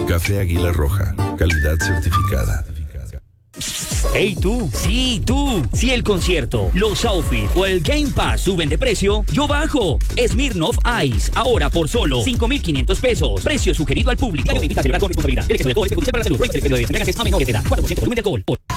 Café Águila Roja, calidad certificada. ¡Hey tú! ¡Sí, tú! Si el concierto, los outfits o el Game Pass suben de precio, yo bajo. Smirnoff Ice, ahora por solo 5.500 pesos. Precio sugerido al público. Invita a celebrar con responsabilidad. El exceso de alcohol es perjudicial para la salud. Prohíbe el exceso de bebidas embriagantes a menores de edad. 4% volumen de alcohol.